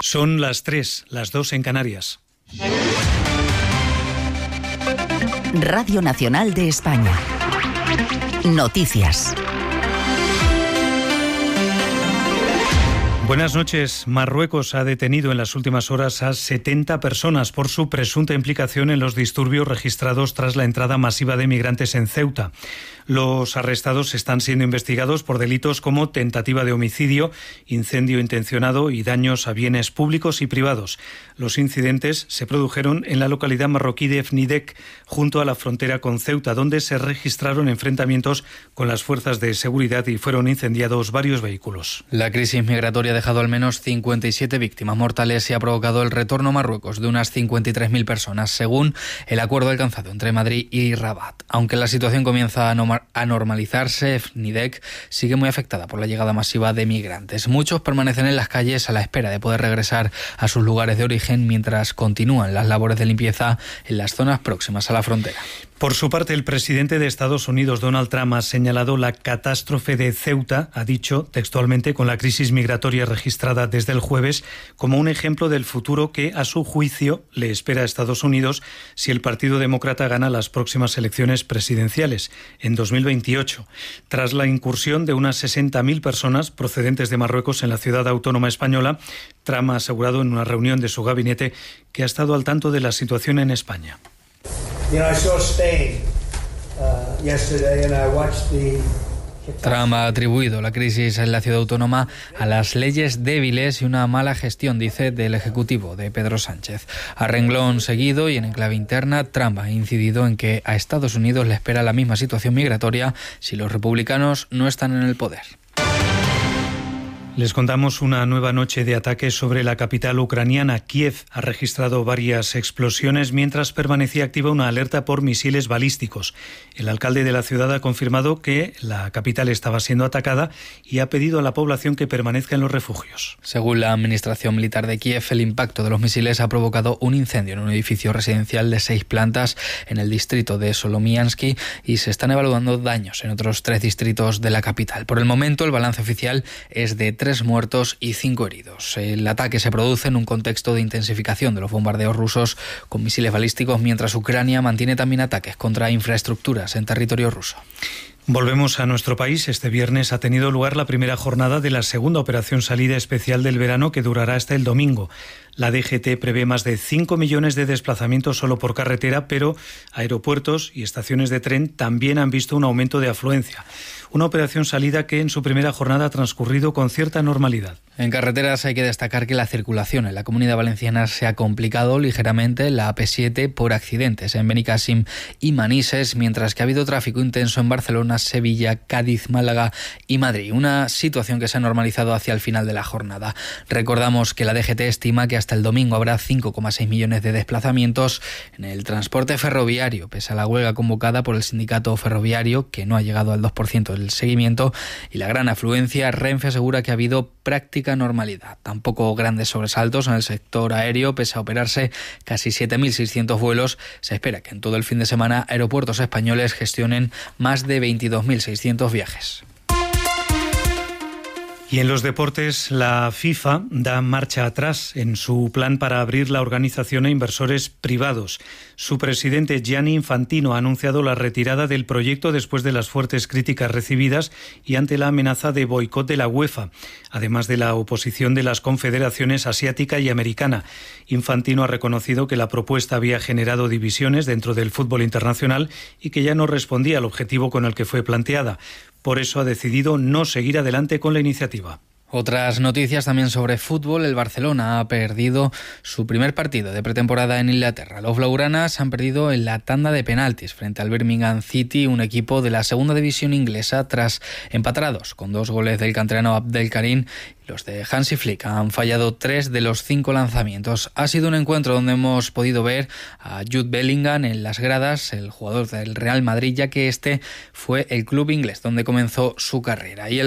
Son las 3, las 2 en Canarias. Radio Nacional de España. Noticias. Buenas noches. Marruecos ha detenido en las últimas horas a 70 personas por su presunta implicación en los disturbios registrados tras la entrada masiva de migrantes en Ceuta. Los arrestados están siendo investigados por delitos como tentativa de homicidio, incendio intencionado y daños a bienes públicos y privados. Los incidentes se produjeron en la localidad marroquí de Fnidek, junto a la frontera con Ceuta, donde se registraron enfrentamientos con las fuerzas de seguridad y fueron incendiados varios vehículos. La crisis migratoria ha dejado al menos 57 víctimas mortales y ha provocado el retorno a Marruecos de unas 53.000 personas, según el acuerdo alcanzado entre Madrid y Rabat. Aunque la situación comienza a normalizarse, Fnidek sigue muy afectada por la llegada masiva de migrantes. Muchos permanecen en las calles a la espera de poder regresar a sus lugares de origen mientras continúan las labores de limpieza en las zonas próximas a la frontera. Por su parte, el presidente de Estados Unidos, Donald Trump, ha señalado la catástrofe de Ceuta, ha dicho textualmente, con la crisis migratoria registrada desde el jueves, como un ejemplo del futuro que, a su juicio, le espera a Estados Unidos si el Partido Demócrata gana las próximas elecciones presidenciales en 2028. Tras la incursión de unas 60.000 personas procedentes de Marruecos en la ciudad autónoma española, Trump ha asegurado en una reunión de su gabinete que ha estado al tanto de la situación en España. Trump ha atribuido la crisis en la ciudad autónoma a las leyes débiles y una mala gestión, dice, del Ejecutivo de Pedro Sánchez. A renglón seguido y en clave interna, Trump ha incidido en que a Estados Unidos le espera la misma situación migratoria si los republicanos no están en el poder. Les contamos una nueva noche de ataques sobre la capital ucraniana. Kiev ha registrado varias explosiones mientras permanecía activa una alerta por misiles balísticos. El alcalde de la ciudad ha confirmado que la capital estaba siendo atacada y ha pedido a la población que permanezca en los refugios. Según la administración militar de Kiev, el impacto de los misiles ha provocado un incendio en un edificio residencial de 6 plantas en el distrito de Solomiansky y se están evaluando daños en otros 3 distritos de la capital. Por el momento, el balance oficial es de 3 muertos y 5 heridos. El ataque se produce en un contexto de intensificación de los bombardeos rusos con misiles balísticos, mientras Ucrania mantiene también ataques contra infraestructuras en territorio ruso. Volvemos a nuestro país. Este viernes ha tenido lugar la primera jornada de la segunda operación salida especial del verano, que durará hasta el domingo. La DGT prevé más de 5 millones de desplazamientos solo por carretera, pero aeropuertos y estaciones de tren también han visto un aumento de afluencia. Una operación salida que en su primera jornada ha transcurrido con cierta normalidad. En carreteras hay que destacar que la circulación en la Comunidad Valenciana se ha complicado ligeramente en la AP7 por accidentes en Benicàssim y Manises, mientras que ha habido tráfico intenso en Barcelona, Sevilla, Cádiz, Málaga y Madrid. Una situación que se ha normalizado hacia el final de la jornada. Recordamos que la DGT estima que hasta el domingo habrá 5,6 millones de desplazamientos en el transporte ferroviario, pese a la huelga convocada por el sindicato ferroviario, que no ha llegado al 2% del seguimiento, y la gran afluencia. Renfe asegura que ha habido práctica normalidad. Tampoco grandes sobresaltos en el sector aéreo, pese a operarse casi 7.600 vuelos. Se espera que en todo el fin de semana aeropuertos españoles gestionen más de 22.600 viajes. Y en los deportes, la FIFA da marcha atrás en su plan para abrir la organización a inversores privados. Su presidente Gianni Infantino ha anunciado la retirada del proyecto después de las fuertes críticas recibidas y ante la amenaza de boicot de la UEFA, además de la oposición de las confederaciones asiática y americana. Infantino ha reconocido que la propuesta había generado divisiones dentro del fútbol internacional y que ya no respondía al objetivo con el que fue planteada. Por eso ha decidido no seguir adelante con la iniciativa. Otras noticias también sobre fútbol. El Barcelona ha perdido su primer partido de pretemporada en Inglaterra. Los blaugranas han perdido en la tanda de penaltis frente al Birmingham City, un equipo de la segunda división inglesa, tras empatar a 2 con 2 goles del canterano Abdelkarim. Los de Hansi Flick han fallado 3 de los 5 lanzamientos. Ha sido un encuentro donde hemos podido ver a Jude Bellingham en las gradas, el jugador del Real Madrid, ya que este fue el club inglés donde comenzó su carrera. Y el